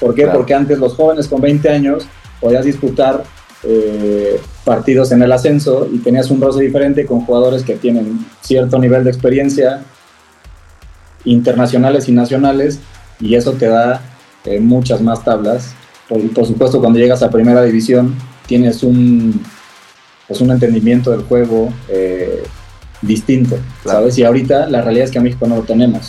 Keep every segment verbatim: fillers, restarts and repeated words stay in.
¿Por qué? Claro. Porque antes los jóvenes con veinte años podías disputar eh, partidos en el ascenso y tenías un roce diferente con jugadores que tienen cierto nivel de experiencia, internacionales y nacionales, y eso te da eh, muchas más tablas. Por, por supuesto, cuando llegas a primera división tienes un, pues un entendimiento del juego eh, distinto, claro. ¿sabes? Y ahorita la realidad es que a México no lo tenemos.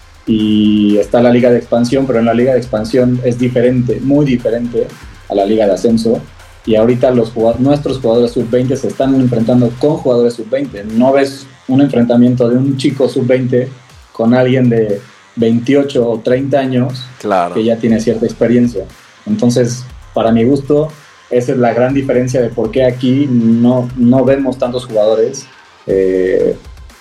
Y está la liga de expansión, pero en la liga de expansión es diferente, muy diferente a la liga de ascenso. Y ahorita los jugadores, nuestros jugadores sub veinte se están enfrentando con jugadores sub veinte. No ves un enfrentamiento de un chico sub veinte con alguien de veintiocho o treinta años, claro. que ya tiene cierta experiencia. Entonces, para mi gusto, esa es la gran diferencia de por qué aquí no, no vemos tantos jugadores eh,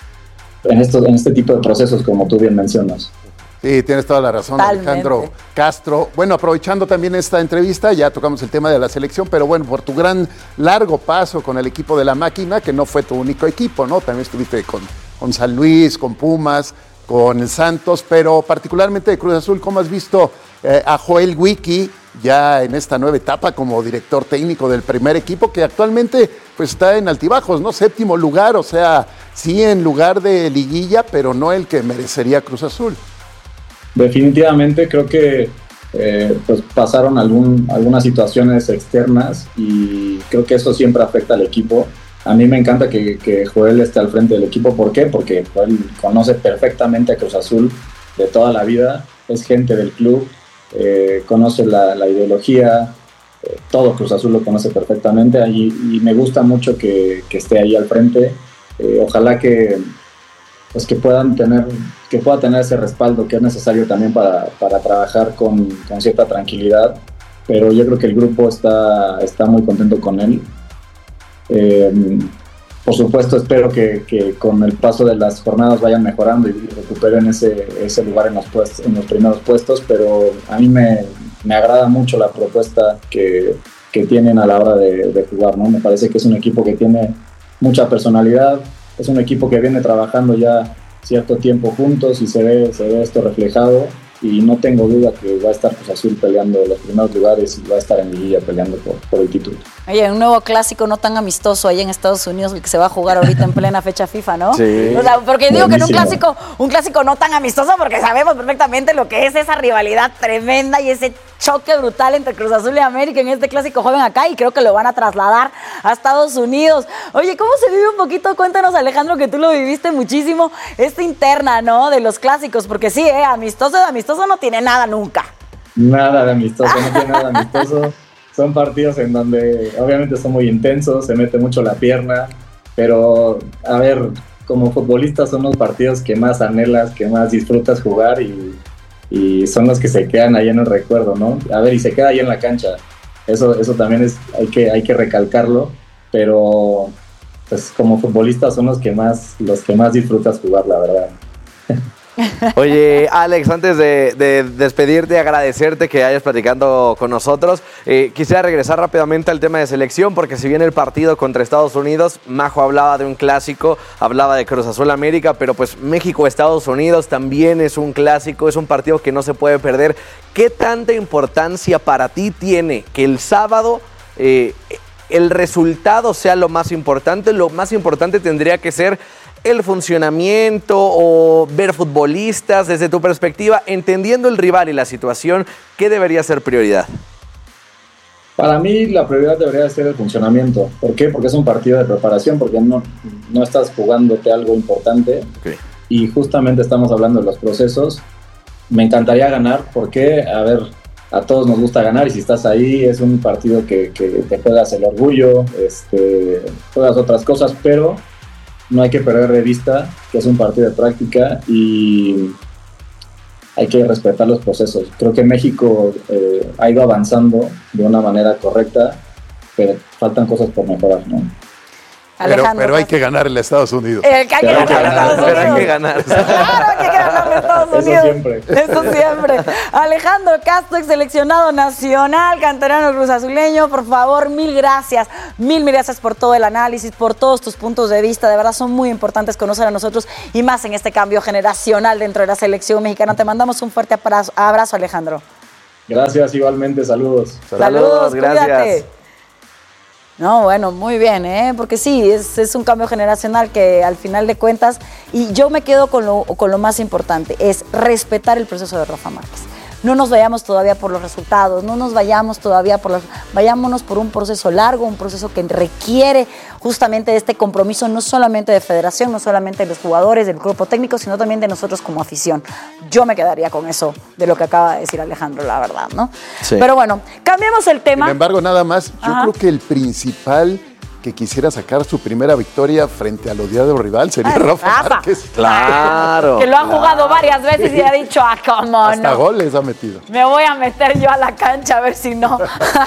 en, esto, en este tipo de procesos, como tú bien mencionas. Sí, tienes toda la razón, Totalmente. Alejandro Castro. Bueno, aprovechando también esta entrevista, ya tocamos el tema de la selección, pero bueno, por tu gran largo paso con el equipo de la máquina, que no fue tu único equipo, ¿no? También estuviste con, con San Luis, con Pumas, con el Santos, pero particularmente de Cruz Azul, ¿cómo has visto eh, a Joel Wiki ya en esta nueva etapa como director técnico del primer equipo, que actualmente pues está en altibajos, ¿no? Séptimo lugar, o sea, sí en lugar de liguilla, pero no el que merecería Cruz Azul. Definitivamente creo que eh, pues pasaron algún, algunas situaciones externas y creo que eso siempre afecta al equipo. A mí me encanta que, que Joel esté al frente del equipo. ¿Por qué? Porque Joel conoce perfectamente a Cruz Azul de toda la vida, es gente del club, eh, conoce la, la ideología, eh, todo Cruz Azul lo conoce perfectamente y, y me gusta mucho que, que esté ahí al frente. Eh, ojalá que pues que puedan tener que pueda tener ese respaldo que es necesario también para, para trabajar con, con cierta tranquilidad, pero yo creo que el grupo está, está muy contento con él. Eh, por supuesto espero que, que con el paso de las jornadas vayan mejorando y recuperen ese, ese lugar en los, puestos, en los primeros puestos, pero a mí me, me agrada mucho la propuesta que, que tienen a la hora de, de jugar, ¿no? Me parece que es un equipo que tiene mucha personalidad. Es un equipo que viene trabajando ya cierto tiempo juntos y se ve, se ve esto reflejado y no tengo duda que va a estar Cruz Azul peleando los primeros lugares y va a estar en liguilla peleando por, por el título. Oye, un nuevo clásico no tan amistoso ahí en Estados Unidos, el que se va a jugar ahorita en plena fecha FIFA, ¿no? Sí. O sea, porque digo Buenísimo. que en un clásico, un clásico no tan amistoso porque sabemos perfectamente lo que es esa rivalidad tremenda y ese choque brutal entre Cruz Azul y América en este clásico joven acá y creo que lo van a trasladar a Estados Unidos. Oye, ¿cómo se vive un poquito? Cuéntanos, Alejandro, que tú lo viviste muchísimo, esta interna, ¿no? De los clásicos, porque sí, ¿eh? Amistoso de amistoso no tiene nada nunca. Nada de amistoso, no tiene nada de amistoso. Son partidos en donde obviamente son muy intensos, se mete mucho la pierna, pero a ver, como futbolistas son los partidos que más anhelas, que más disfrutas jugar y, y son los que se quedan ahí en el recuerdo, ¿no? A ver, y se queda ahí en la cancha, eso, eso también es, hay que, hay que recalcarlo, pero pues como futbolistas son los que más, los que más disfrutas jugar, la verdad. Oye, Alex, antes de, de despedirte, agradecerte que hayas platicando con nosotros. Eh, quisiera regresar rápidamente al tema de selección, porque si bien el partido contra Estados Unidos, Majo hablaba de un clásico, hablaba de Cruz Azul América, pero pues México-Estados Unidos también es un clásico, es un partido que no se puede perder. ¿Qué tanta importancia para ti tiene que el sábado eh, el resultado sea lo más importante? Lo más importante tendría que ser el funcionamiento o ver futbolistas desde tu perspectiva, entendiendo el rival y la situación, ¿qué debería ser prioridad? Para mí la prioridad debería ser el funcionamiento. ¿Por qué? Porque es un partido de preparación, porque no, no estás jugándote algo importante. Okay. Y justamente estamos hablando de los procesos. Me encantaría ganar, porque, a ver, a todos nos gusta ganar y si estás ahí es un partido que, que te juegas el orgullo, este, juegas otras cosas, pero no hay que perder de vista que es un partido de práctica y hay que respetar los procesos. Creo que México eh, ha ido avanzando de una manera correcta, pero faltan cosas por mejorar, ¿no? Pero, pero hay que ganar en Estados Unidos. El que hay que ganar en Estados Unidos. Pero hay que ganar. Claro, hay que ganar en Estados Unidos. Eso siempre. Eso siempre. Alejandro Castro, ex seleccionado nacional, canterano cruzazuleño, por favor, mil gracias. Mil, mil gracias por todo el análisis, por todos tus puntos de vista. De verdad son muy importantes conocer a nosotros y más en este cambio generacional dentro de la selección mexicana. Te mandamos un fuerte abrazo, Alejandro. Gracias, igualmente, saludos. Saludos, saludos gracias. Cuídate. No, bueno, muy bien, ¿eh? Porque sí, es, es un cambio generacional que al final de cuentas, y yo me quedo con lo, con lo más importante, es respetar el proceso de Rafa Márquez. No nos vayamos todavía por los resultados, no nos vayamos todavía por los... Vayámonos por un proceso largo, un proceso que requiere justamente de este compromiso, no solamente de federación, no solamente de los jugadores, del grupo técnico, sino también de nosotros como afición. Yo me quedaría con eso de lo que acaba de decir Alejandro, la verdad, ¿no? Sí. Pero bueno, cambiemos el tema. Sin embargo, nada más, yo Ajá. creo que el principal... que quisiera sacar su primera victoria frente al odiado rival sería Ay, Rafa, Rafa Márquez. Claro. Que lo ha claro. jugado varias veces y ha dicho, ah, cómo no. Hasta goles ha metido. Me voy a meter yo a la cancha a ver si no.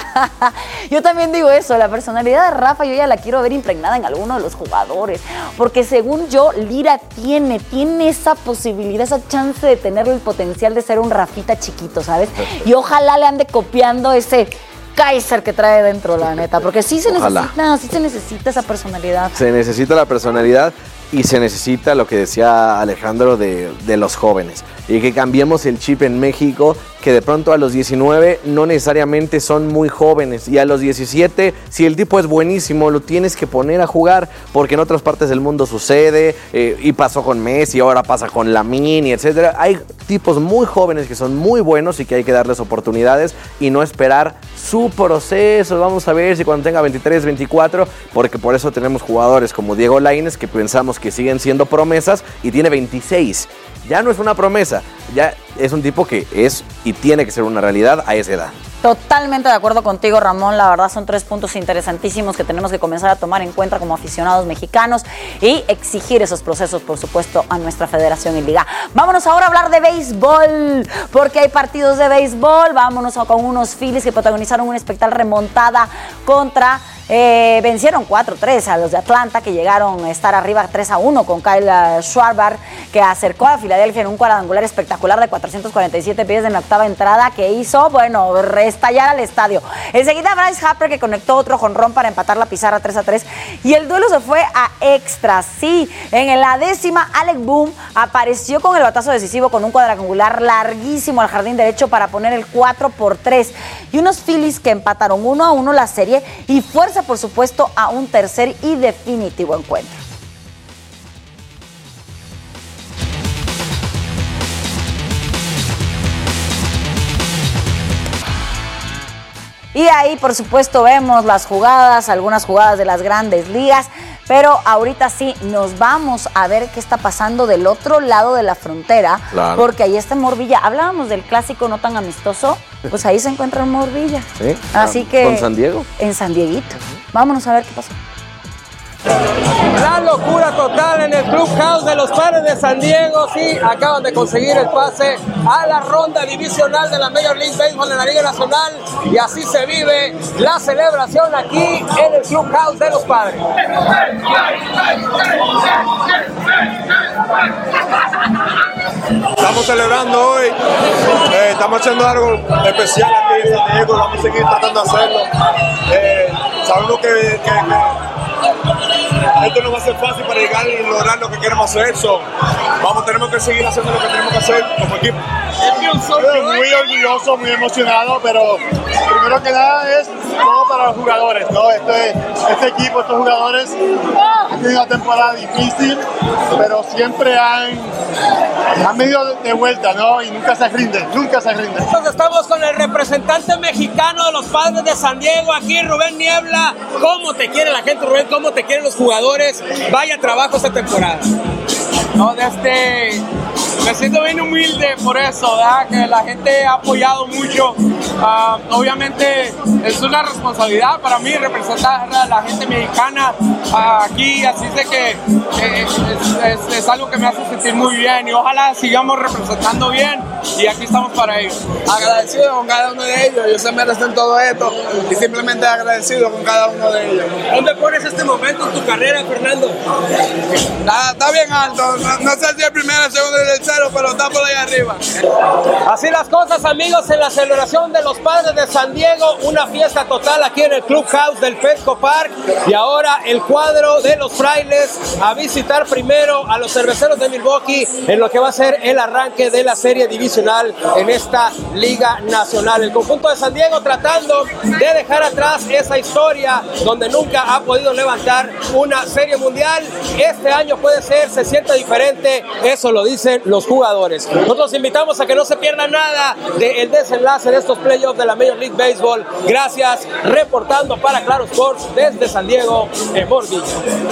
Yo también digo eso, la personalidad de Rafa yo ya la quiero ver impregnada en alguno de los jugadores. Porque según yo, Lira tiene, tiene esa posibilidad, esa chance de tener el potencial de ser un Rafita chiquito, ¿sabes? Y ojalá le ande copiando ese... Kaiser que trae dentro, la neta, porque sí se Ojalá. necesita, sí se necesita esa personalidad. Se necesita la personalidad y se necesita lo que decía Alejandro de, de los jóvenes. Y que cambiemos el chip en México, que de pronto a los diecinueve no necesariamente son muy jóvenes. Y a los diecisiete, si el tipo es buenísimo, lo tienes que poner a jugar, porque en otras partes del mundo sucede, eh, y pasó con Messi, ahora pasa con Lamine, etcétera. Hay tipos muy jóvenes que son muy buenos y que hay que darles oportunidades y no esperar su proceso. Vamos a ver si cuando tenga veintitrés, veinticuatro, porque por eso tenemos jugadores como Diego Lainez, que pensamos que siguen siendo promesas, y tiene veintiséis. Ya no es una promesa, ya es un tipo que es y tiene que ser una realidad a esa edad. Totalmente de acuerdo contigo, Ramón. La verdad son tres puntos interesantísimos que tenemos que comenzar a tomar en cuenta como aficionados mexicanos y exigir esos procesos, por supuesto, a nuestra federación y liga. Vámonos ahora a hablar de béisbol, porque hay partidos de béisbol. Vámonos con unos Phillies que protagonizaron una espectacular remontada contra... Eh, vencieron cuatro tres a los de Atlanta, que llegaron a estar arriba tres a uno con Kyle Schwarber, que acercó a Filadelfia en un cuadrangular espectacular de cuatrocientos cuarenta y siete pies en la octava entrada, que hizo, bueno, restallar al estadio. Enseguida Bryce Harper, que conectó otro jonrón para empatar la pizarra tres a tres, y el duelo se fue a extras. Sí, en la décima, Alec Bohm apareció con el batazo decisivo con un cuadrangular larguísimo al jardín derecho para poner el cuatro por tres, y unos Phillies que empataron uno a uno la serie y fuerza, por supuesto, a un tercer y definitivo encuentro. Y ahí, por supuesto, vemos las jugadas, algunas jugadas de las grandes ligas, pero ahorita sí nos vamos a ver qué está pasando del otro lado de la frontera, claro. Porque ahí está Morvilla. Hablábamos del clásico no tan amistoso, pues ahí se encuentra Morvilla. Sí. Así que ¿con San Diego? En San Dieguito. Vámonos a ver qué pasó. La locura total en el Clubhouse de los Padres de San Diego. Sí, acaban de conseguir el pase a la ronda divisional de la Major League Baseball en la Liga Nacional, y así se vive la celebración aquí en el Clubhouse de los Padres. Estamos celebrando hoy, eh, estamos haciendo algo especial aquí en San Diego, vamos a seguir tratando de hacerlo. Eh, sabemos que, que, que esto no va a ser fácil para llegar y lograr lo que queremos hacer. So, vamos, tenemos que seguir haciendo lo que tenemos que hacer como equipo. Muy orgulloso, muy emocionado, pero primero que nada es todo para los jugadores, ¿no? Este, este equipo, estos jugadores han tenido una temporada difícil, pero siempre han, han venido de vuelta, ¿no? Y nunca se rinden, nunca se rinden. Entonces estamos con el representante mexicano de los Padres de San Diego, aquí Rubén Niebla. ¿Cómo te quiere la gente, Rubén? ¿Cómo te quieren los jugadores? Vaya trabajo esta temporada. No, desde, me siento bien humilde por eso, ¿verdad? Que la gente ha apoyado mucho. Uh, obviamente es una responsabilidad para mí representar a la gente mexicana uh, aquí, así de que eh, es, es, es algo que me hace sentir muy bien, y ojalá sigamos representando bien, y aquí estamos para ellos. Agradecido con cada uno de ellos, ellos se merecen todo esto, y simplemente agradecido con cada uno de ellos. ¿Dónde pones este momento en tu carrera, Fernando? Está, está bien alto, no, no sé si el primero, el segundo y el tercero, pero está por ahí arriba. Así las cosas, amigos, en la celebración de de los Padres de San Diego, una fiesta total aquí en el Clubhouse del Petco Park, y ahora el cuadro de los Frailes a visitar primero a los Cerveceros de Milwaukee en lo que va a ser el arranque de la serie divisional en esta Liga Nacional. El conjunto de San Diego tratando de dejar atrás esa historia donde nunca ha podido levantar una serie mundial. Este año puede ser, se siente diferente, eso lo dicen los jugadores. Nosotros invitamos a que no se pierda nada del desenlace de estos playoffs de la Major League Baseball. Gracias, reportando para Claro Sports desde San Diego, en Morguillo.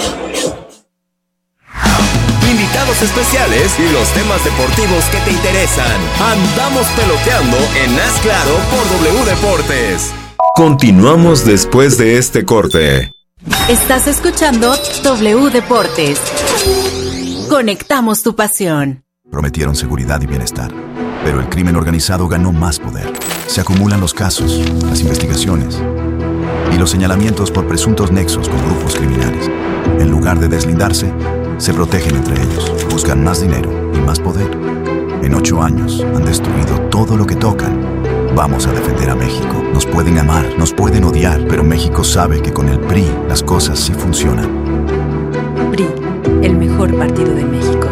Invitados especiales y los temas deportivos que te interesan. Andamos peloteando en Haz Claro por W Deportes. Continuamos después de este corte. Estás escuchando W Deportes. Conectamos tu pasión. Prometieron seguridad y bienestar, pero el crimen organizado ganó más poder. Se acumulan los casos, las investigaciones y los señalamientos por presuntos nexos con grupos criminales. En lugar de deslindarse, se protegen entre ellos, buscan más dinero y más poder. En ocho años han destruido todo lo que tocan. Vamos a defender a México. Nos pueden amar, nos pueden odiar, pero México sabe que con el P R I las cosas sí funcionan. P R I, el mejor partido de México.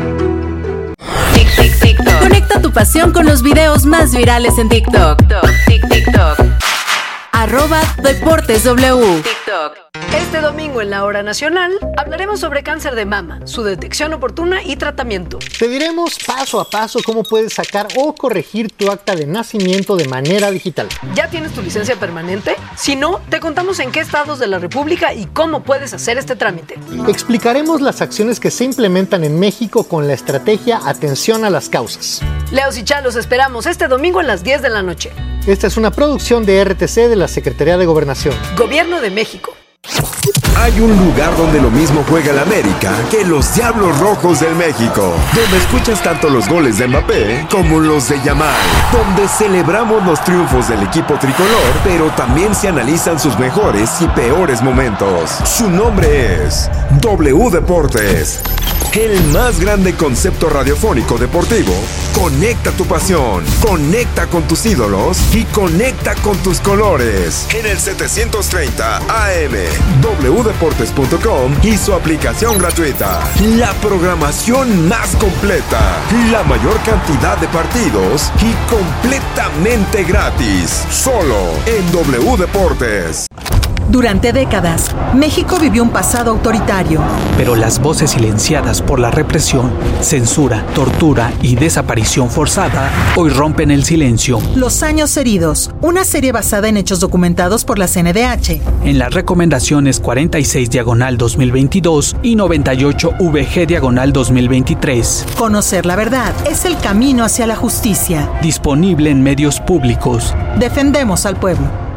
Tic, tic, TikTok. Conecta tu pasión con los videos más virales en TikTok. TikTok, TikTok. Arroba Deportes W. TikTok. Este domingo en la Hora Nacional hablaremos sobre cáncer de mama, su detección oportuna y tratamiento. Te diremos paso a paso cómo puedes sacar o corregir tu acta de nacimiento de manera digital. ¿Ya tienes tu licencia permanente? Si no, te contamos en qué estados de la República y cómo puedes hacer este trámite. Explicaremos las acciones que se implementan en México con la estrategia Atención a las Causas. Leos y Chalos esperamos este domingo a las diez de la noche. Esta es una producción de R T C de la Secretaría de Gobernación. Gobierno de México. Hay un lugar donde lo mismo juega el América que los Diablos Rojos del México, donde escuchas tanto los goles de Mbappé como los de Yamal, donde celebramos los triunfos del equipo tricolor, pero también se analizan sus mejores y peores momentos. Su nombre es W Deportes, el más grande concepto radiofónico deportivo. Conecta tu pasión, conecta con tus ídolos y conecta con tus colores. En el setecientos treinta A M, w deportes punto com y su aplicación gratuita. La programación más completa, la mayor cantidad de partidos y completamente gratis. Solo en W Deportes. Durante décadas, México vivió un pasado autoritario. Pero las voces silenciadas por la represión, censura, tortura y desaparición forzada hoy rompen el silencio. Los años heridos, una serie basada en hechos documentados por la C N D H. En las recomendaciones cuarenta y seis diagonal dos mil veintidós y noventa y ocho V G diagonal dos mil veintitrés. Conocer la verdad es el camino hacia la justicia. Disponible en medios públicos. Defendemos al pueblo.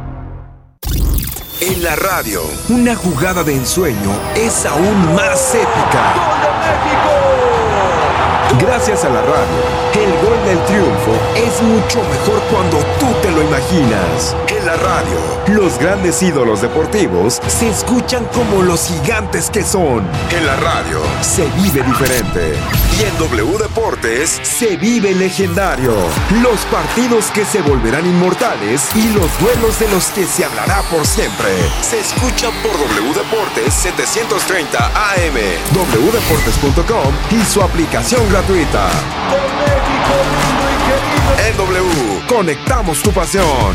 En la radio, una jugada de ensueño es aún más épica. ¡Gol de México! Gracias a la radio, el gol del triunfo es mucho mejor cuando tú te lo imaginas. En la radio, los grandes ídolos deportivos se escuchan como los gigantes que son. En la radio, se vive diferente. Y en W Deportes, se vive legendario. Los partidos que se volverán inmortales y los duelos de los que se hablará por siempre. Se escuchan por W Deportes setecientos treinta A M, w deportes punto com y su aplicación gratuita. En W, conectamos tu pasión.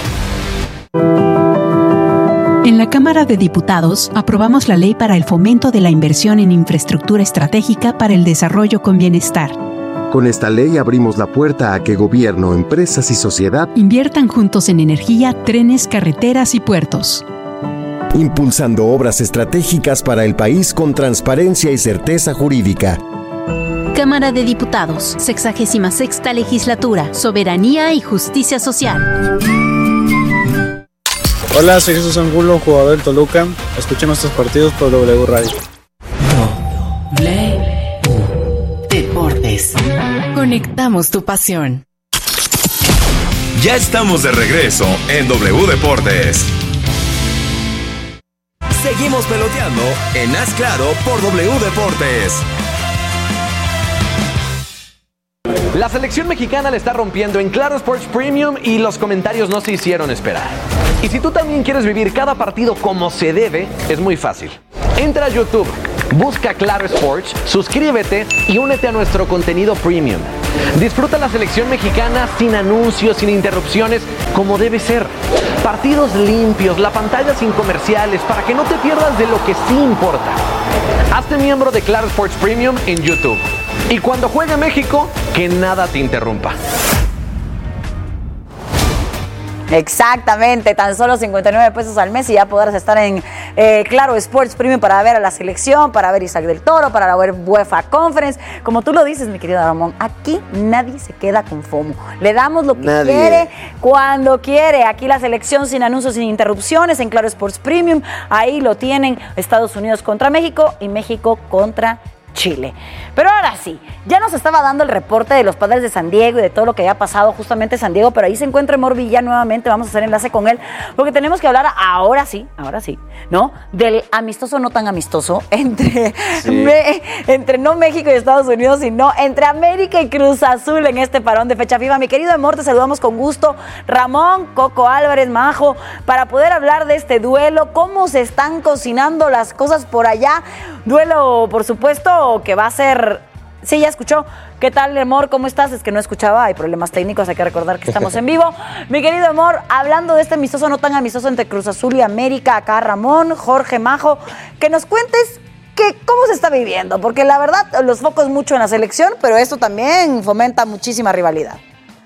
En la Cámara de Diputados aprobamos la Ley para el Fomento de la Inversión en Infraestructura Estratégica para el Desarrollo con Bienestar. Con esta ley abrimos la puerta a que gobierno, empresas y sociedad inviertan juntos en energía, trenes, carreteras y puertos. Impulsando obras estratégicas para el país con transparencia y certeza jurídica. Cámara de Diputados, sexagésima sexta Legislatura, Soberanía y Justicia Social. Hola, soy Jesús Angulo, jugador del Toluca. Escuchen nuestros partidos por W Radio. W Deportes. Conectamos tu pasión. Ya estamos de regreso en W Deportes. Seguimos peloteando en Haz Claro por W Deportes. La selección mexicana le está rompiendo en Claro Sports Premium y los comentarios no se hicieron esperar. Y si tú también quieres vivir cada partido como se debe, es muy fácil. Entra a YouTube, busca Claro Sports, suscríbete y únete a nuestro contenido premium. Disfruta la selección mexicana sin anuncios, sin interrupciones, como debe ser. Partidos limpios, la pantalla sin comerciales, para que no te pierdas de lo que sí importa. Hazte miembro de Claro Sports Premium en YouTube. Y cuando juegue México, que nada te interrumpa. Exactamente, tan solo cincuenta y nueve pesos al mes y ya podrás estar en eh, Claro Sports Premium para ver a la selección, para ver Isaac del Toro, para ver UEFA Conference. Como tú lo dices, mi querido Ramón, aquí nadie se queda con FOMO. Le damos lo que nadie. quiere, cuando quiere. Aquí la selección sin anuncios, sin interrupciones en Claro Sports Premium. Ahí lo tienen, Estados Unidos contra México y México contra Chile. Pero ahora sí, ya nos estaba dando el reporte de los Padres de San Diego y de todo lo que había pasado justamente en San Diego, pero ahí se encuentra Emor Villa nuevamente, vamos a hacer enlace con él, porque tenemos que hablar ahora sí, ahora sí, ¿no? Del amistoso no tan amistoso entre, sí. me, entre no México y Estados Unidos, sino entre América y Cruz Azul en este parón de fecha FIFA. Mi querido Emor, te saludamos con gusto. Ramón, Coco Álvarez, Majo, para poder hablar de este duelo, cómo se están cocinando las cosas por allá. Duelo, por supuesto, que va a ser... Sí, ya escuchó. ¿Qué tal, Emor? ¿Cómo estás? Es que no escuchaba, hay problemas técnicos, hay que recordar que estamos en vivo. Mi querido Emor, hablando de este amistoso no tan amistoso entre Cruz Azul y América, acá Ramón, Jorge, Majo, que nos cuentes que cómo se está viviendo, porque la verdad los focos mucho en la selección, pero esto también fomenta muchísima rivalidad.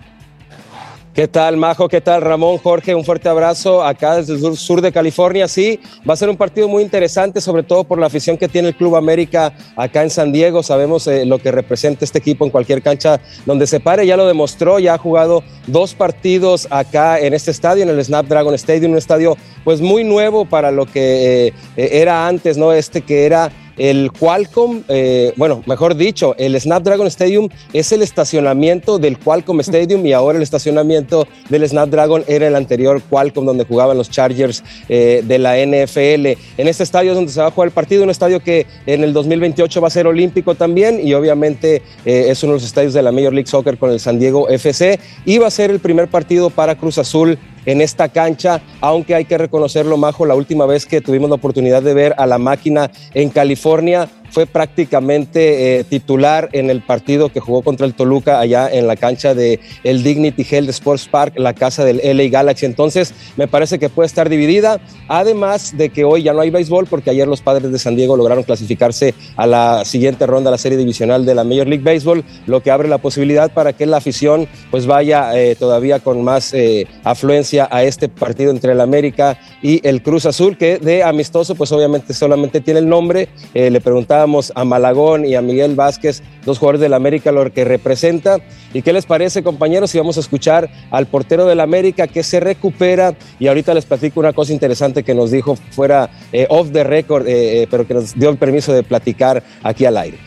¿Qué tal, Majo? ¿Qué tal, Ramón? Jorge, un fuerte abrazo acá desde el sur de California. Sí, va a ser un partido muy interesante, sobre todo por la afición que tiene el Club América acá en San Diego. Sabemos eh, lo que representa este equipo en cualquier cancha donde se pare. Ya lo demostró, ya ha jugado dos partidos acá en este estadio, en el Snapdragon Stadium, un estadio pues muy nuevo para lo que eh, era antes, ¿no? Este que era el Qualcomm, eh, bueno, mejor dicho, el Snapdragon Stadium es el estacionamiento del Qualcomm Stadium y ahora el estacionamiento del Snapdragon era el anterior Qualcomm donde jugaban los Chargers eh, de la N F L. En este estadio es donde se va a jugar el partido, un estadio que en el dos mil veintiocho va a ser olímpico también y obviamente eh, es uno de los estadios de la Major League Soccer con el San Diego F C y va a ser el primer partido para Cruz Azul en esta cancha, aunque hay que reconocerlo, Majo, la última vez que tuvimos la oportunidad de ver a la máquina en California fue prácticamente eh, titular en el partido que jugó contra el Toluca allá en la cancha de el Dignity Health Sports Park, la casa del L A Galaxy. Entonces me parece que puede estar dividida, además de que hoy ya no hay béisbol porque ayer los Padres de San Diego lograron clasificarse a la siguiente ronda, a la serie divisional de la Major League Baseball, lo que abre la posibilidad para que la afición pues vaya eh, todavía con más eh, afluencia a este partido entre el América y el Cruz Azul, que de amistoso pues obviamente solamente tiene el nombre. Eh, le preguntaba a Malagón y a Miguel Vázquez, dos jugadores del América, lo que representa. ¿Y qué les parece, compañeros? Si vamos a escuchar al portero del América que se recupera y ahorita les platico una cosa interesante que nos dijo fuera eh, off the record, eh, pero que nos dio el permiso de platicar aquí al aire.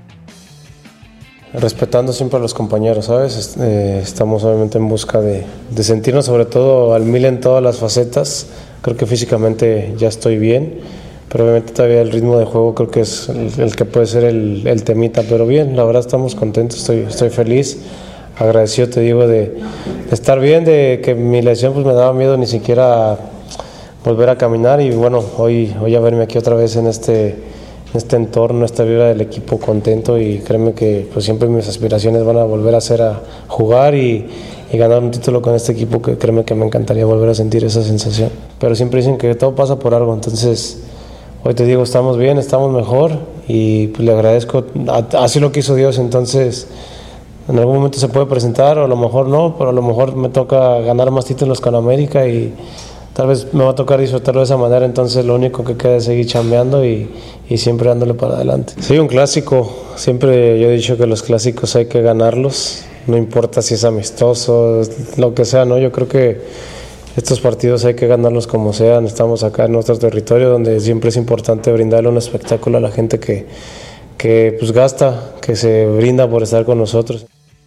Respetando siempre a los compañeros, ¿sabes? Eh, estamos obviamente en busca de, de sentirnos sobre todo al mil en todas las facetas. Creo que físicamente ya estoy bien, pero obviamente todavía el ritmo de juego creo que es el, el que puede ser el, el temita, pero bien, la verdad estamos contentos, estoy, estoy feliz, agradecido te digo de, de estar bien, de que mi lesión pues me daba miedo ni siquiera volver a caminar y bueno, hoy, hoy a verme aquí otra vez en este, en este entorno, esta vibra del equipo contento y créeme que pues siempre mis aspiraciones van a volver a ser a jugar y y ganar un título con este equipo que créeme que me encantaría volver a sentir esa sensación, pero siempre dicen que todo pasa por algo, entonces hoy te digo, estamos bien, estamos mejor y pues le agradezco, así lo quiso Dios, entonces en algún momento se puede presentar o a lo mejor no, pero a lo mejor me toca ganar más títulos con América y tal vez me va a tocar disfrutarlo de esa manera, entonces lo único que queda es seguir chambeando y, y siempre dándole para adelante. Sí, un clásico, siempre yo he dicho que los clásicos hay que ganarlos, no importa si es amistoso, lo que sea, ¿no? Yo creo que estos partidos hay que ganarlos como sean, estamos acá en nuestro territorio donde siempre es importante brindarle un espectáculo a la gente que, que pues gasta, que se brinda por estar con nosotros.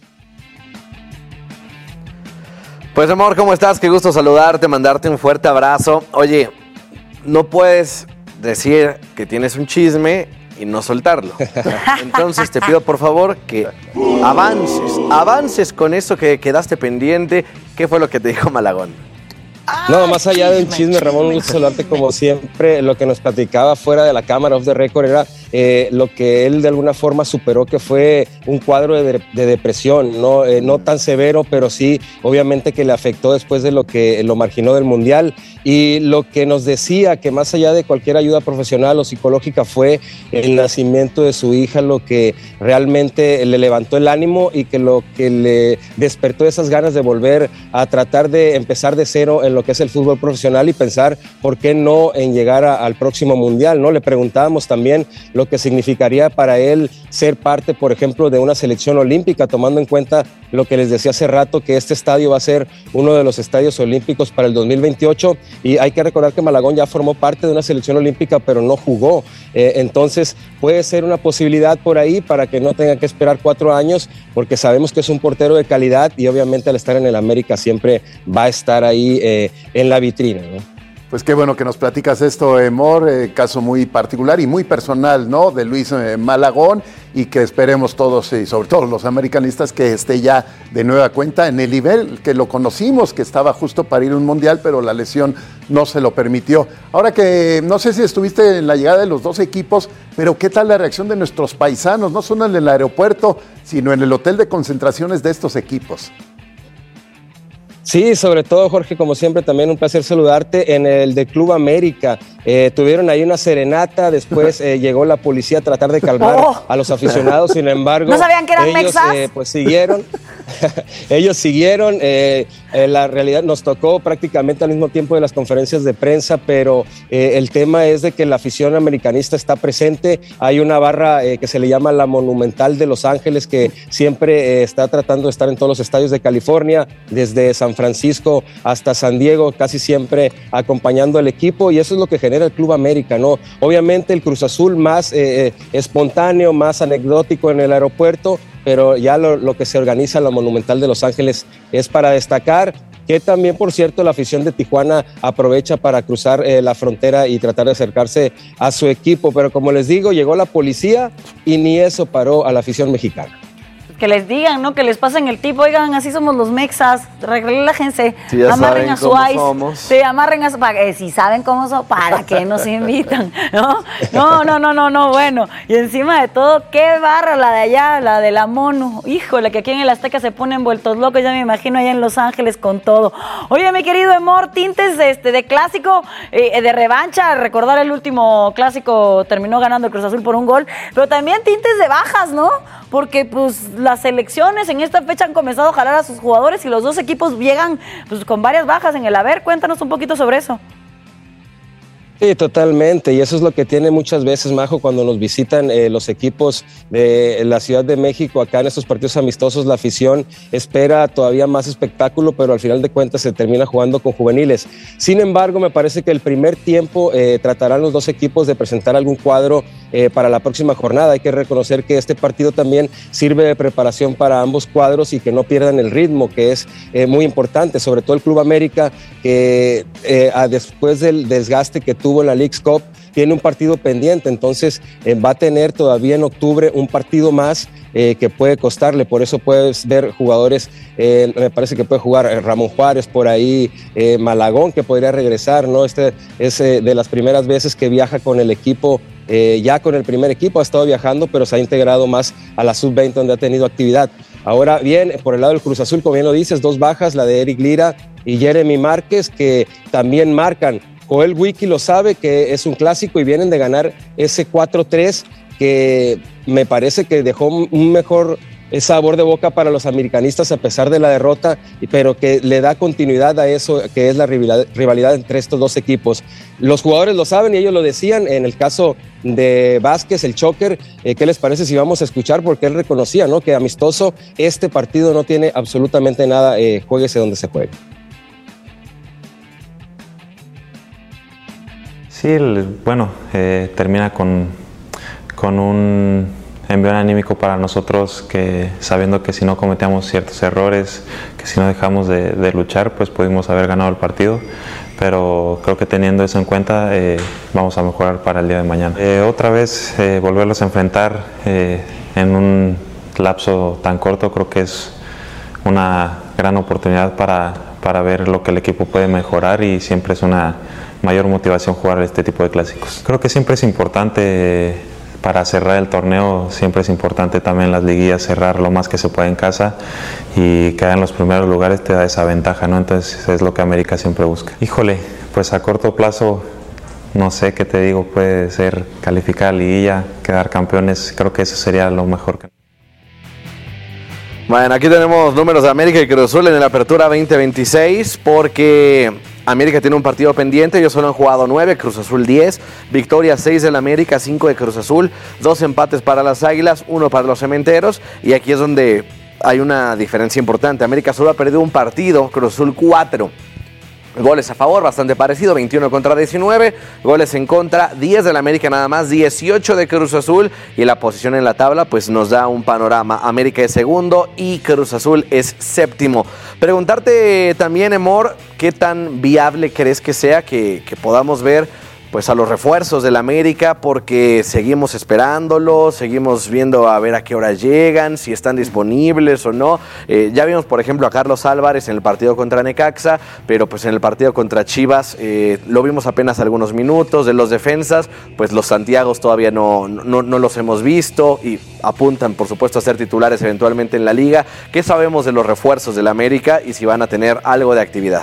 Pues amor, ¿cómo estás? Qué gusto saludarte, mandarte un fuerte abrazo. Oye, no puedes decir que tienes un chisme y no soltarlo. Entonces te pido por favor que avances, avances con eso que quedaste pendiente. ¿Qué fue lo que te dijo Malagón? No, más allá del chisme, Ramón, un gusto saludarte como siempre. Lo que nos platicaba fuera de la cámara, off the record, era eh, lo que él de alguna forma superó, que fue un cuadro de, de depresión, ¿no? Eh, no tan severo, pero sí, obviamente que le afectó después de lo que lo marginó del Mundial. Y lo que nos decía, que más allá de cualquier ayuda profesional o psicológica, fue el nacimiento de su hija lo que realmente le levantó el ánimo y que lo que le despertó esas ganas de volver a tratar de empezar de cero en lo que es el fútbol profesional y pensar por qué no en llegar a, al próximo Mundial, ¿no? Le preguntábamos también lo que significaría para él ser parte, por ejemplo, de una selección olímpica, tomando en cuenta lo que les decía hace rato, que este estadio va a ser uno de los estadios olímpicos para el dos mil veintiocho, y hay que recordar que Malagón ya formó parte de una selección olímpica, pero no jugó. Eh, entonces puede ser una posibilidad por ahí para que no tenga que esperar cuatro años, porque sabemos que es un portero de calidad y obviamente al estar en el América siempre va a estar ahí eh, en la vitrina, ¿no? Pues qué bueno que nos platicas esto, Emor, eh, caso muy particular y muy personal, ¿no? De Luis eh, Malagón, y que esperemos todos, y sobre todo los americanistas, que esté ya de nueva cuenta en el nivel que lo conocimos, que estaba justo para ir a un mundial, pero la lesión no se lo permitió. Ahora que no sé si estuviste en la llegada de los dos equipos, pero ¿qué tal la reacción de nuestros paisanos? No solo en el aeropuerto, sino en el hotel de concentraciones de estos equipos. Sí, sobre todo, Jorge, como siempre, también un placer saludarte. En el de Club América eh, tuvieron ahí una serenata, después eh, llegó la policía a tratar de calmar oh. a los aficionados, sin embargo, ¿no sabían que eran ellos mexas? Eh, pues siguieron, ellos siguieron, eh, eh, la realidad nos tocó prácticamente al mismo tiempo de las conferencias de prensa, pero eh, el tema es de que la afición americanista está presente. Hay una barra eh, que se le llama la Monumental de Los Ángeles, que siempre eh, está tratando de estar en todos los estadios de California, desde San Francisco hasta San Diego, casi siempre acompañando al equipo, y eso es lo que genera el Club América, ¿no? Obviamente el Cruz Azul más eh, espontáneo, más anecdótico en el aeropuerto, pero ya lo, lo que se organiza en la Monumental de Los Ángeles es para destacar, que también, por cierto, la afición de Tijuana aprovecha para cruzar eh, la frontera y tratar de acercarse a su equipo, pero como les digo, llegó la policía y ni eso paró a la afición mexicana. Que les digan, ¿no? Que les pasen el tip, oigan, así somos los mexas, relájense, sí, amarren a su ice, sí, amarren a su, para, eh, si saben cómo son, ¿para qué nos invitan? ¿No? No, no, no, no, no, bueno, y encima de todo, qué barra la de allá, la de la Mono, híjole, que aquí en el Azteca se ponen vueltos locos, ya me imagino allá en Los Ángeles con todo. Oye, mi querido Emor, tintes de, este, de clásico, eh, de revancha, recordar el último clásico, terminó ganando el Cruz Azul por un gol, pero también tintes de bajas, ¿no? Porque pues las selecciones en esta fecha han comenzado a jalar a sus jugadores y los dos equipos llegan pues, con varias bajas en el haber. Cuéntanos un poquito sobre eso. Sí, totalmente, y eso es lo que tiene muchas veces, Majo, cuando nos visitan eh, los equipos de la Ciudad de México, acá en estos partidos amistosos, la afición espera todavía más espectáculo, pero al final de cuentas se termina jugando con juveniles. Sin embargo, me parece que el primer tiempo eh, tratarán los dos equipos de presentar algún cuadro eh, para la próxima jornada. Hay que reconocer que este partido también sirve de preparación para ambos cuadros y que no pierdan el ritmo, que es eh, muy importante, sobre todo el Club América, que eh, a, después del desgaste que tuvo en la Leagues Cup, tiene un partido pendiente, entonces eh, va a tener todavía en octubre un partido más eh, que puede costarle, por eso puedes ver jugadores, eh, me parece que puede jugar eh, Ramón Juárez por ahí, eh, Malagón que podría regresar, ¿no? Este es eh, de las primeras veces que viaja con el equipo, eh, ya con el primer equipo ha estado viajando, pero se ha integrado más a la sub veinte donde ha tenido actividad. Ahora bien, por el lado del Cruz Azul, como bien lo dices, dos bajas, la de Eric Lira y Jeremy Márquez, que también marcan. Joel Wiki lo sabe que es un clásico y vienen de ganar ese cuatro tres que me parece que dejó un mejor sabor de boca para los americanistas a pesar de la derrota, pero que le da continuidad a eso que es la rivalidad entre estos dos equipos. Los jugadores lo saben y ellos lo decían. En el caso de Vázquez, el choker, eh, ¿qué les parece si vamos a escuchar? Porque él reconocía, ¿no?, que amistoso este partido no tiene absolutamente nada, eh, juéguese donde se juegue. Sí, el, bueno, eh, termina con, con un envío anímico para nosotros, que sabiendo que si no cometíamos ciertos errores, que si no dejamos de, de luchar, pues pudimos haber ganado el partido. pero creo que teniendo eso en cuenta eh, vamos a mejorar para el día de mañana. Eh, otra vez eh, volverlos a enfrentar eh, en un lapso tan corto creo que es una gran oportunidad para, para ver lo que el equipo puede mejorar y siempre es una mayor motivación jugar este tipo de clásicos. Creo que siempre es importante eh, para cerrar el torneo, siempre es importante también las liguillas cerrar lo más que se pueda en casa y quedar en los primeros lugares te da esa ventaja, ¿no? Entonces es lo que América siempre busca. Híjole, pues a corto plazo no sé qué te digo, puede ser calificar a liguilla, quedar campeones, creo que eso sería lo mejor que... Bueno, aquí tenemos números de América y Cruz Azul en la apertura veinte veintiséis porque América tiene un partido pendiente, ellos solo han jugado nueve, Cruz Azul diez, victoria seis del América, cinco de Cruz Azul, dos empates para las Águilas, uno para los Cementeros y aquí es donde hay una diferencia importante. América solo ha perdido un partido, Cruz Azul cuatro. Goles a favor, bastante parecido, veintiuno contra diecinueve, goles en contra, diez del América nada más, dieciocho de Cruz Azul y la posición en la tabla pues nos da un panorama. América es segundo y Cruz Azul es séptimo. Preguntarte también, Emor, ¿qué tan viable crees que sea que, que podamos ver pues a los refuerzos del América? Porque seguimos esperándolos, seguimos viendo a ver a qué hora llegan, si están disponibles o no. Eh, ya vimos, por ejemplo, a Carlos Álvarez en el partido contra Necaxa, pero pues en el partido contra Chivas eh, lo vimos apenas algunos minutos. De los defensas, pues los Santiagos todavía no, no, no los hemos visto y apuntan, por supuesto, a ser titulares eventualmente en la liga. ¿Qué sabemos de los refuerzos del América y si van a tener algo de actividad?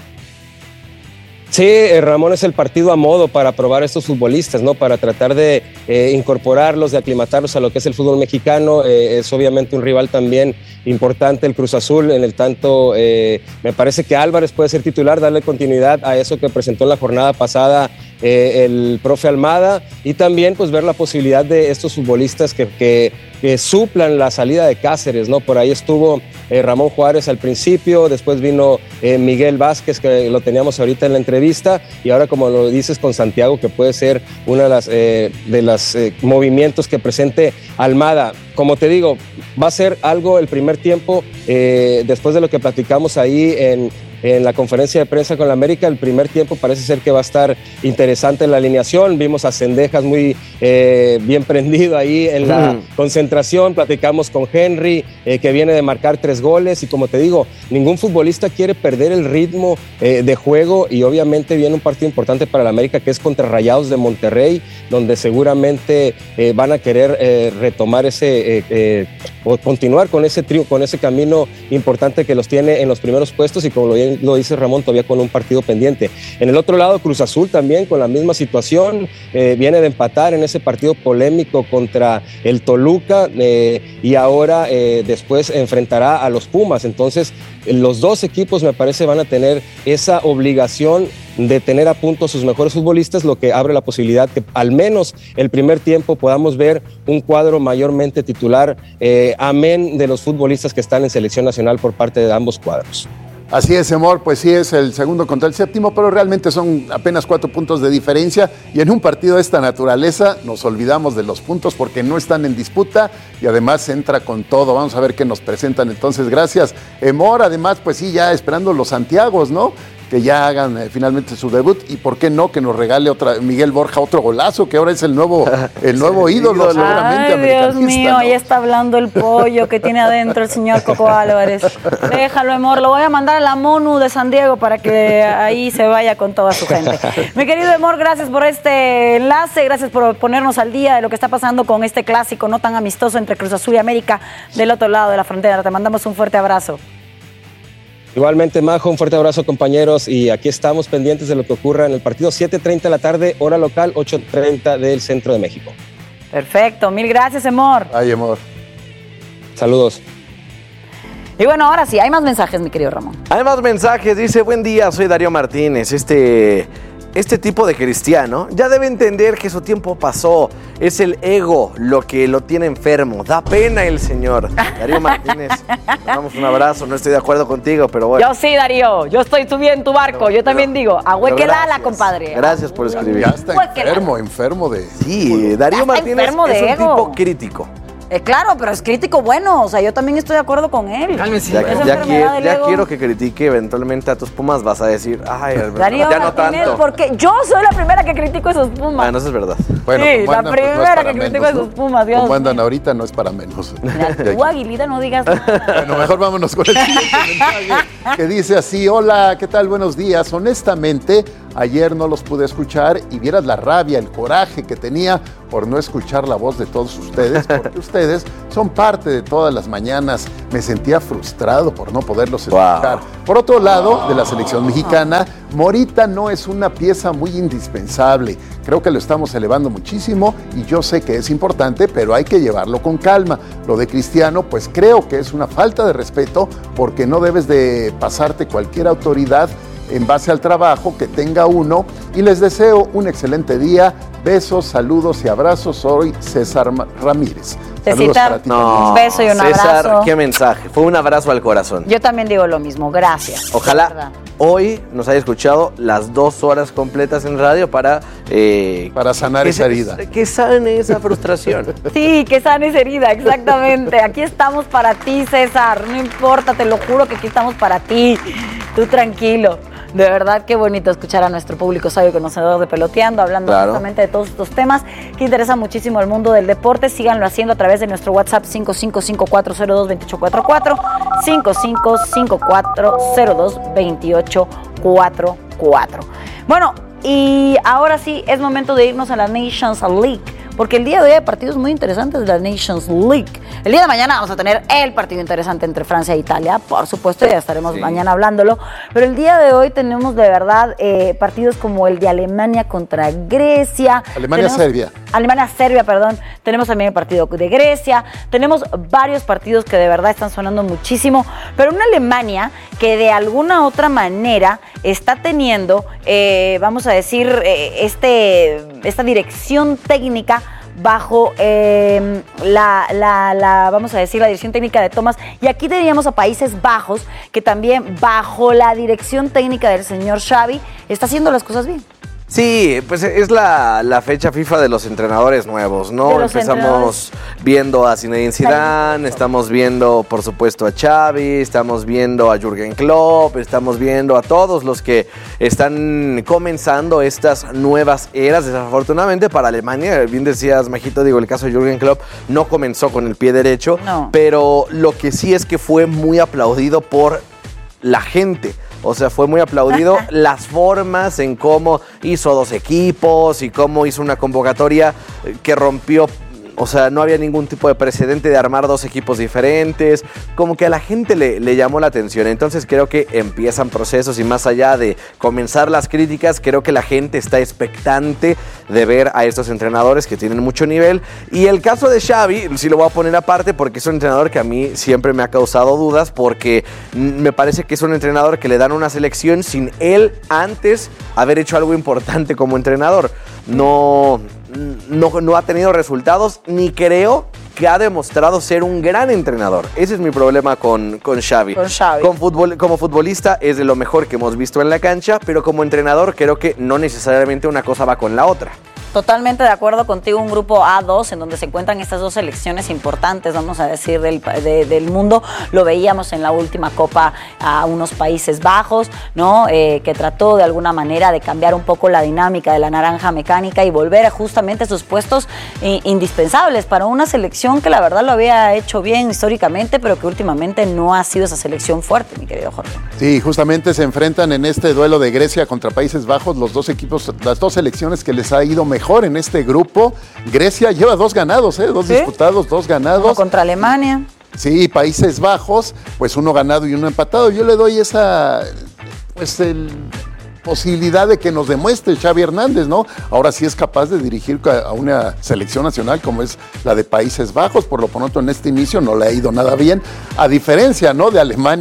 Sí, eh, Ramón, es el partido a modo para probar a estos futbolistas, ¿no? Para tratar de eh, incorporarlos, de aclimatarlos a lo que es el fútbol mexicano. Eh, es obviamente un rival también importante, el Cruz Azul, en el tanto eh, me parece que Álvarez puede ser titular, darle continuidad a eso que presentó en la jornada pasada eh, el profe Almada y también pues ver la posibilidad de estos futbolistas que, que, que suplan la salida de Cáceres, ¿no? Por ahí estuvo eh, Ramón Juárez al principio, después vino eh, Miguel Vázquez, que lo teníamos ahorita en la entrevista, y ahora como lo dices con Santiago, que puede ser uno de los eh, de las, eh, movimientos que presente Almada. Como te digo, va a ser algo el primer tiempo, eh, después de lo que platicamos ahí en, en la conferencia de prensa con la América, el primer tiempo parece ser que va a estar interesante en la alineación. Vimos a Cendejas muy eh, bien prendido ahí en la mm. concentración, platicamos con Henry, eh, que viene de marcar tres goles, y como te digo, ningún futbolista quiere perder el ritmo eh, de juego, y obviamente viene un partido importante para la América, que es contra Rayados de Monterrey, donde seguramente eh, van a querer eh, retomar ese, eh, eh, o continuar con ese trío, con ese camino importante que los tiene en los primeros puestos, y como lo, lo dice Ramón, todavía con un partido pendiente. En el otro lado, Cruz Azul también con la misma situación, eh, viene de empatar en ese partido polémico contra el Toluca, eh, y ahora eh, después enfrentará a los Pumas. Entonces los dos equipos, me parece, van a tener esa obligación de tener a punto a sus mejores futbolistas, lo que abre la posibilidad que al menos el primer tiempo podamos ver un cuadro mayormente titular, eh, amén de los futbolistas que están en selección nacional por parte de ambos cuadros. Así es, Emor, pues sí es el segundo contra el séptimo, pero realmente son apenas cuatro puntos de diferencia, y en un partido de esta naturaleza nos olvidamos de los puntos porque no están en disputa, y además entra con todo. Vamos a ver qué nos presentan entonces. Gracias, Emor. Además, pues sí, ya esperando los Santiagos, ¿no?, que ya hagan eh, finalmente su debut, y por qué no que nos regale otra Miguel Borja otro golazo, que ahora es el nuevo el nuevo sí, ídolo, ídolo seguramente. Ay, Dios mío, ¿no? Ahí está hablando el pollo que tiene adentro el señor Coco Álvarez. Déjalo, Emor, lo voy a mandar a la MONU de San Diego para que ahí se vaya con toda su gente. Mi querido Emor, gracias por este enlace, gracias por ponernos al día de lo que está pasando con este clásico no tan amistoso entre Cruz Azul y América del otro lado de la frontera. Te mandamos un fuerte abrazo. Igualmente, Majo, un fuerte abrazo, compañeros, y aquí estamos pendientes de lo que ocurra en el partido. siete treinta de la tarde, hora local, ocho treinta del centro de México. Perfecto, mil gracias, Emor. Ay, Emor. Saludos. Y bueno, ahora sí, hay más mensajes, mi querido Ramón. Hay más mensajes, dice: buen día, soy Darío Martínez. Este... Este tipo de cristiano ya debe entender que su tiempo pasó. Es el ego lo que lo tiene enfermo. Da pena el señor. Darío Martínez, te damos un abrazo. No estoy de acuerdo contigo, pero bueno. Yo sí, Darío. Yo estoy subiendo en tu barco. Pero, yo también pero, digo, ahuequelala, compadre. Gracias por escribir. Ya está enfermo, enfermo de... Sí, Darío Martínez es un ego. tipo crítico. Eh, claro, pero es crítico bueno, o sea, yo también estoy de acuerdo con él. Cálmese. Ya, ya, quiero, ya quiero que critique eventualmente a tus Pumas, vas a decir, ay, Darío ya no Martínez, tanto. porque yo soy la primera que critico a esos Pumas. Ah, no, eso es verdad. Bueno, sí, la andan, primera pues no que critico menos, a esos ¿no? Pumas, Dios. Como andan ahorita no es para menos. Mira, tú, Aguilita, no digas nada. Bueno, mejor vámonos con el siguiente mensaje que dice así, hola, ¿qué tal? Buenos días. Honestamente, ayer no los pude escuchar y vieras la rabia, el coraje que tenía por no escuchar la voz de todos ustedes, porque ustedes son parte de todas las mañanas. Me sentía frustrado por no poderlos escuchar. Wow. Por otro lado, de la selección mexicana, Morita no es una pieza muy indispensable. Creo que lo estamos elevando muchísimo y yo sé que es importante, pero hay que llevarlo con calma. Lo de Cristiano, pues creo que es una falta de respeto porque no debes de pasarte cualquier autoridad en base al trabajo que tenga uno, y les deseo un excelente día. Besos, saludos y abrazos. Soy César Ramírez. Saludos para ti. No, un beso y un César, abrazo. qué mensaje. Fue un abrazo al corazón. Yo también digo lo mismo, gracias. Ojalá hoy nos haya escuchado las dos horas completas en radio para... Eh, para sanar esa herida. Que sane esa frustración. Sí, que sane esa herida, exactamente. Aquí estamos para ti, César. No importa, te lo juro que aquí estamos para ti. Tú tranquilo. De verdad, qué bonito escuchar a nuestro público sabio conocedor de Peloteando, hablando claro. justamente de todos estos temas que interesan muchísimo el mundo del deporte. Síganlo haciendo a través de nuestro WhatsApp cinco cinco cinco cuatro cero dos dos ocho cuatro cuatro, cinco cinco cinco cuatro cero dos dos ocho cuatro cuatro. Bueno, y ahora sí, es momento de irnos a la Nations League, porque el día de hoy hay partidos muy interesantes de la Nations League. El día de mañana vamos a tener el partido interesante entre Francia e Italia, por supuesto, ya estaremos sí. mañana hablándolo, pero el día de hoy tenemos de verdad eh, partidos como el de Alemania contra Grecia. Alemania-Serbia. Alemania-Serbia, perdón. Tenemos también el partido de Grecia. Tenemos varios partidos que de verdad están sonando muchísimo, pero una Alemania que de alguna otra manera está teniendo, eh, vamos a decir, eh, este, esta dirección técnica bajo eh, la, la, la, vamos a decir, la dirección técnica de Thomas. Y aquí teníamos a Países Bajos, que también bajo la dirección técnica del señor Xavi está haciendo las cosas bien. Sí, pues es la, la fecha FIFA de los entrenadores nuevos, ¿no? Empezamos viendo a Zinedine Zidane, estamos viendo, por supuesto, a Xavi, estamos viendo a Jürgen Klopp, estamos viendo a todos los que están comenzando estas nuevas eras. Desafortunadamente para Alemania, bien decías, Majito, digo, el caso de Jürgen Klopp no comenzó con el pie derecho, no. Pero lo que sí es que fue muy aplaudido por la gente. O sea, fue muy aplaudido las formas en cómo hizo dos equipos y cómo hizo una convocatoria que rompió. O sea, no había ningún tipo de precedente de armar dos equipos diferentes. Como que a la gente le, le llamó la atención. Entonces creo que empiezan procesos y más allá de comenzar las críticas, creo que la gente está expectante de ver a estos entrenadores que tienen mucho nivel. Y el caso de Xavi, sí lo voy a poner aparte porque es un entrenador que a mí siempre me ha causado dudas, porque me parece que es un entrenador que le dan una selección sin él antes haber hecho algo importante como entrenador. No... No, no ha tenido resultados, ni creo que ha demostrado ser un gran entrenador. Ese es mi problema con, con Xavi. Con Xavi. Con fútbol, como futbolista es de lo mejor que hemos visto en la cancha, pero como entrenador creo que no necesariamente una cosa va con la otra. Totalmente de acuerdo contigo, un grupo A dos en donde se encuentran estas dos selecciones importantes, vamos a decir, del, de, del mundo. Lo veíamos en la última Copa a unos Países Bajos, ¿no? Eh, que trató de alguna manera de cambiar un poco la dinámica de la naranja mecánica y volver a justamente sus puestos eh, indispensables para una selección que la verdad lo había hecho bien históricamente, pero que últimamente no ha sido esa selección fuerte, mi querido Jorge. Sí, justamente se enfrentan en este duelo de Grecia contra Países Bajos los dos equipos, las dos selecciones que les ha ido mejor mejor en este grupo. Grecia lleva dos ganados, ¿eh? dos ¿Sí? disputados, dos ganados. Uno contra Alemania. Sí, Países Bajos, pues uno ganado y uno empatado. Yo le doy esa, pues el... posibilidad de que nos demuestre Xavi Hernández, ¿no? Ahora sí es capaz de dirigir a una selección nacional como es la de Países Bajos. Por lo pronto en este inicio no le ha ido nada bien, a diferencia, ¿no?, de Alemania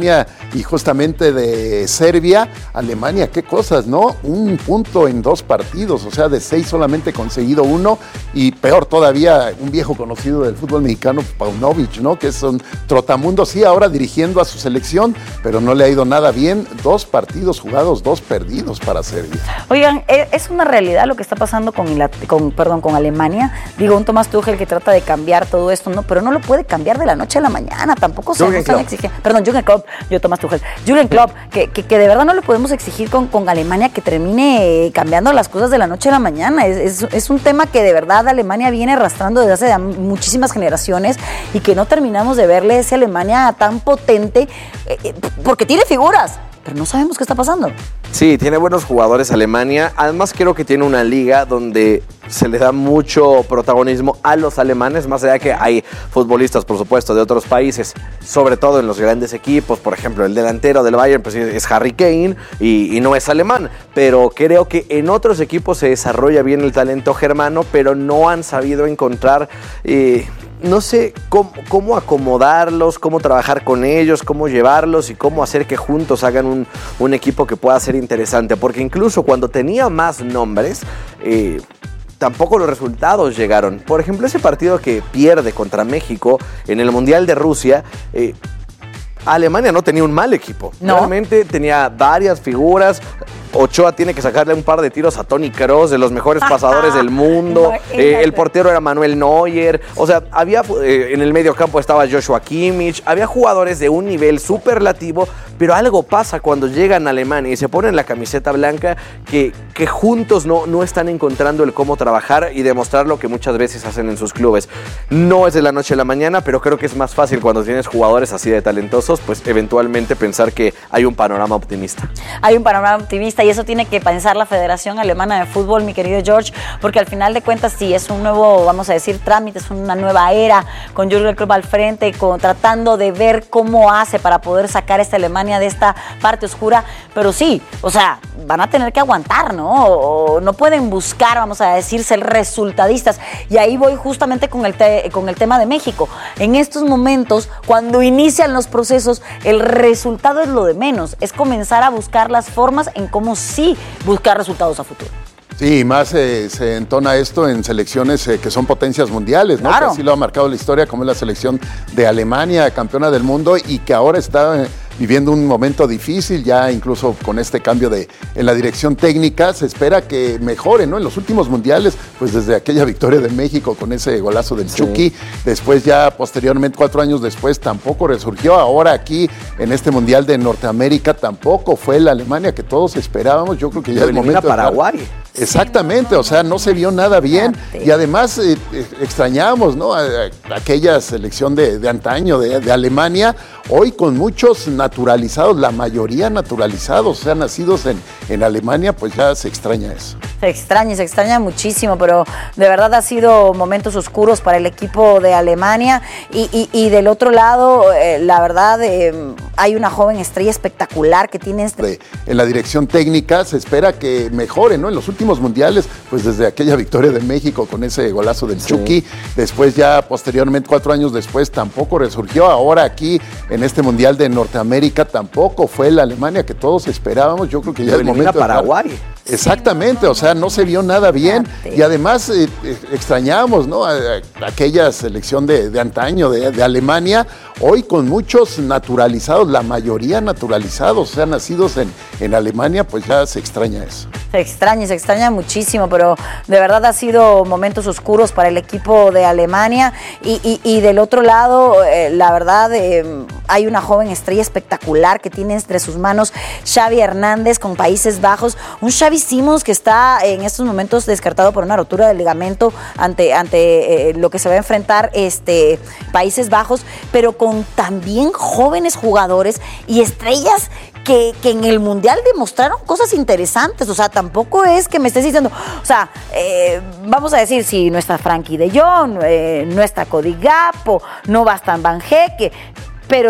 y justamente de Serbia, Alemania, qué cosas, ¿no? Un punto en dos partidos, o sea, de seis solamente conseguido uno, y peor todavía, un viejo conocido del fútbol mexicano, Paunovic, ¿no? Que es un trotamundo, sí, ahora dirigiendo a su selección, pero no le ha ido nada bien. Dos partidos jugados, dos perdidos para Serbia. Oigan, es una realidad lo que está pasando con, con, perdón, con Alemania. Digo, un Thomas Tuchel que trata de cambiar todo esto, ¿no? Pero no lo puede cambiar de la noche a la mañana, tampoco se nos están exigiendo. Perdón, Jürgen Klopp, yo Thomas Tuchel. Jürgen Klopp, que, que, que de verdad no le podemos exigir con, con Alemania que termine cambiando las cosas de la noche a la mañana. Es, es, es un tema que de verdad Alemania viene arrastrando desde hace muchísimas generaciones y que no terminamos de verle ese Alemania tan potente, eh, porque tiene figuras, pero no sabemos qué está pasando. Sí, tiene buenos jugadores Alemania. Además creo que tiene una liga donde se le da mucho protagonismo a los alemanes, más allá que hay futbolistas, por supuesto, de otros países, sobre todo en los grandes equipos. Por ejemplo, el delantero del Bayern pues, es Harry Kane y, y no es alemán, pero creo que en otros equipos se desarrolla bien el talento germano, pero no han sabido encontrar... Eh, no sé cómo, cómo acomodarlos, cómo trabajar con ellos, cómo llevarlos y cómo hacer que juntos hagan un, un equipo que pueda ser interesante. Porque incluso cuando tenía más nombres, eh, tampoco los resultados llegaron. Por ejemplo, ese partido que pierde contra México en el Mundial de Rusia... Eh, Alemania no tenía un mal equipo. ¿No? Realmente tenía varias figuras. Ochoa tiene que sacarle un par de tiros a Toni Kroos, de los mejores pasadores del mundo. Eh, el portero era Manuel Neuer. O sea, había eh, en el medio campo estaba Joshua Kimmich. Había jugadores de un nivel superlativo, pero algo pasa cuando llegan a Alemania y se ponen la camiseta blanca que, que juntos no, no están encontrando el cómo trabajar y demostrar lo que muchas veces hacen en sus clubes. No es de la noche a la mañana, pero creo que es más fácil cuando tienes jugadores así de talentosos, pues eventualmente pensar que hay un panorama optimista. Hay un panorama optimista y eso tiene que pensar la Federación Alemana de Fútbol, mi querido George, porque al final de cuentas sí es un nuevo, vamos a decir, trámite, es una nueva era con Jürgen Klopp al frente, con, tratando de ver cómo hace para poder sacar a esta Alemania de esta parte oscura, pero sí, o sea, van a tener que aguantar, ¿no? O no pueden buscar, vamos a decir, ser resultadistas. Y ahí voy justamente con el, te, con el tema de México. En estos momentos, cuando inician los procesos, el resultado es lo de menos, es comenzar a buscar las formas en cómo sí buscar resultados a futuro. Sí, más eh, se entona esto en selecciones eh, que son potencias mundiales, ¿no? Claro. Que así lo ha marcado la historia, como es la selección de Alemania, campeona del mundo, y que ahora está... Eh, viviendo un momento difícil, ya incluso con este cambio de, en la dirección técnica, se espera que mejore, ¿no? En los últimos mundiales, pues desde aquella victoria de México con ese golazo del sí. Chucky, después ya posteriormente, cuatro años después, tampoco resurgió. Ahora aquí, en este Mundial de Norteamérica, tampoco fue la Alemania que todos esperábamos. Yo creo que ya es momento de Paraguay. Exactamente, o sea, no se vio nada bien y además eh, extrañamos, ¿no? A, a, aquella selección de, de antaño de, de Alemania, hoy con muchos naturalizados, la mayoría naturalizados, o sea, nacidos en, en Alemania, pues ya se extraña eso. Se extraña, se extraña muchísimo, pero de verdad ha sido momentos oscuros para el equipo de Alemania y, y, y del otro lado, eh, la verdad, eh, hay una joven estrella espectacular que tiene... Este... De, en la dirección técnica se espera que mejore, ¿no? En los últimos mundiales, pues desde aquella victoria de México con ese golazo del sí. Chucky, después ya posteriormente, cuatro años después, tampoco resurgió. Ahora aquí, en este Mundial de Norteamérica, tampoco fue la Alemania que todos esperábamos. Yo creo que ya es momento... Paraguay. Exactamente, o sea, no se vio nada bien y además eh, extrañamos, ¿no? A, a, aquella selección de, de antaño de, de Alemania, hoy con muchos naturalizados, la mayoría naturalizados, o sea, nacidos en, en Alemania, pues ya se extraña eso. Se extraña, se extraña muchísimo, pero de verdad ha sido momentos oscuros para el equipo de Alemania y, y, y del otro lado, eh, la verdad, eh, hay una joven estrella espectacular que tiene entre sus manos Xavi Hernández con Países Bajos, un Xavi Simons que está en estos momentos descartado por una rotura del ligamento ante, ante eh, lo que se va a enfrentar este, Países Bajos, pero con también jóvenes jugadores y estrellas que, que en el Mundial demostraron cosas interesantes. O sea, tampoco es que me estés diciendo, o sea, eh, vamos a decir, si no está Frankie de Jong, eh, no está Cody Gakpo, no va Stan Van Hekke, pero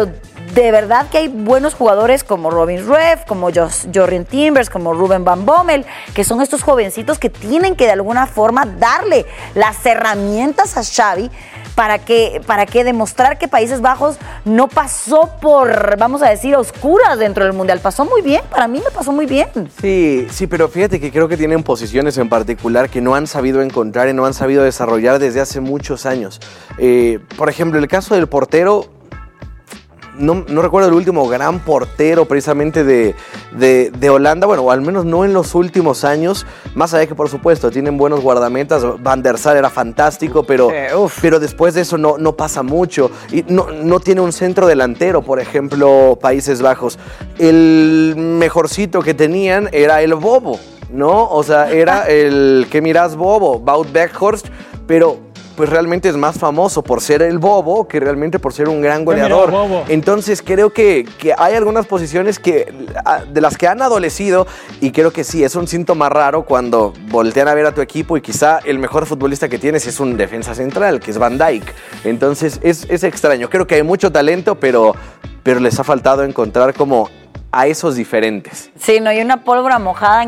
de verdad que hay buenos jugadores como Robin Reff, como Jorian Timbers, como Ruben Van Bommel, que son estos jovencitos que tienen que de alguna forma darle las herramientas a Xavi para que, para que demostrar que Países Bajos no pasó por, vamos a decir, oscuras dentro del Mundial. Pasó muy bien, para mí me pasó muy bien. Sí, sí, pero fíjate que creo que tienen posiciones en particular que no han sabido encontrar y no han sabido desarrollar desde hace muchos años. Eh, por ejemplo, el caso del portero, no, no recuerdo el último gran portero precisamente de, de, de Holanda, bueno, o al menos no en los últimos años, más allá de que por supuesto tienen buenos guardametas, Van der Sar era fantástico, pero, eh, pero después de eso no, no pasa mucho, y no, no tiene un centro delantero, por ejemplo, Países Bajos. El mejorcito que tenían era el Bobo, ¿no? O sea, era el que mirás Bobo, Wout Weghorst, pero pues realmente es más famoso por ser el Bobo que realmente por ser un gran goleador. Entonces creo que, que hay algunas posiciones que, de las que han adolecido, y creo que sí, es un síntoma raro cuando voltean a ver a tu equipo y quizá el mejor futbolista que tienes es un defensa central, que es Van Dijk. Entonces es, es extraño. Creo que hay mucho talento, pero, pero les ha faltado encontrar como a esos diferentes. Sí, no hay una pólvora mojada en